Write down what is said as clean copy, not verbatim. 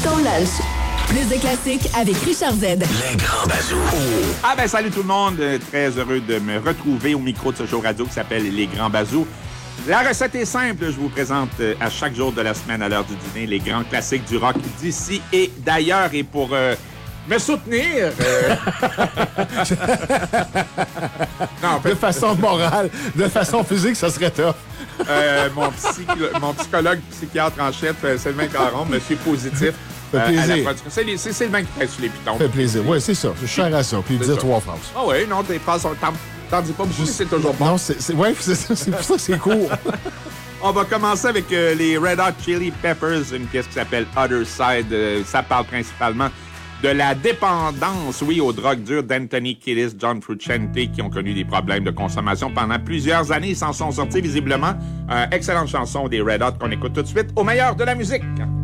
Ton lunch. Plus de classiques avec Richard Z. Les grands bazous. Ah ben salut tout le monde, très heureux de me retrouver au micro de ce show radio qui s'appelle Les Grands Bazous. La recette est simple, je vous présente à chaque jour de la semaine à l'heure du dîner les grands classiques du rock d'ici et d'ailleurs. Et pour me soutenir... Non, de façon morale, de façon physique, ça serait top. Mon psychologue psychiatre en chef, Sylvain Caron, monsieur positif. Fait plaisir. C'est Sylvain qui pèse sur les pitons. Fait plaisir. Oui, c'est ça. Je suis cher à ça. Puis dire 3 phrases. Ah oui, non, tes phrases sont... T'en dis pas beaucoup, c'est toujours bon. Non, ouais, c'est ça. C'est pour ça que c'est court. On va commencer avec les Red Hot Chili Peppers, une pièce qui s'appelle Other Side. Ça parle principalement de la dépendance, oui, aux drogues dures d'Anthony Kiedis, John Frusciante, qui ont connu des problèmes de consommation pendant plusieurs années. Ils s'en sont sortis visiblement. Excellente chanson des Red Hot qu'on écoute tout de suite au meilleur de la musique.